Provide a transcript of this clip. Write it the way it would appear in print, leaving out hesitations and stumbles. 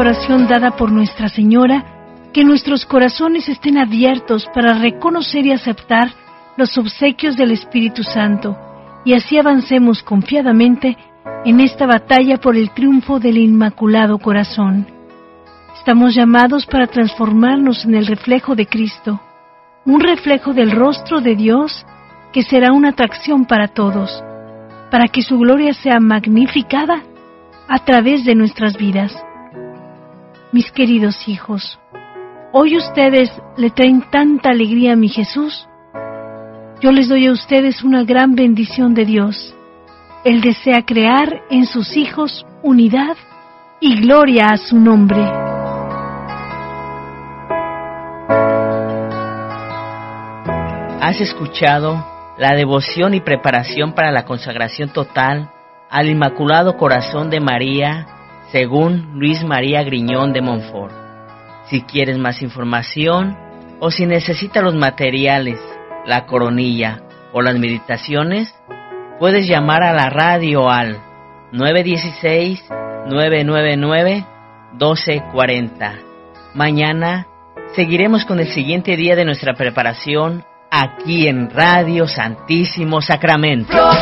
oración dada por Nuestra Señora, que nuestros corazones estén abiertos para reconocer y aceptar los obsequios del Espíritu Santo, y así avancemos confiadamente en esta batalla por el triunfo del Inmaculado Corazón. Estamos llamados para transformarnos en el reflejo de Cristo, un reflejo del rostro de Dios que será una atracción para todos, para que su gloria sea magnificada a través de nuestras vidas. Mis queridos hijos, hoy ustedes le traen tanta alegría a mi Jesús. Yo les doy a ustedes una gran bendición de Dios. Él desea crear en sus hijos unidad y gloria a su nombre. Has escuchado la devoción y preparación para la consagración total al Inmaculado Corazón de María, según Luis María Griñón de Montfort. Si quieres más información o si necesitas los materiales, la coronilla o las meditaciones, puedes llamar a la radio al 916-999-1240. Mañana seguiremos con el siguiente día de nuestra preparación aquí en Radio Santísimo Sacramento.